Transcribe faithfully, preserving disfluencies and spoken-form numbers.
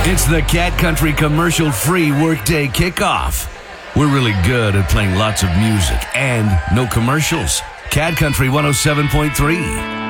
It's the Cat Country commercial-free workday kickoff. We're really good at playing lots of music and no commercials. Cat Country one oh seven point three.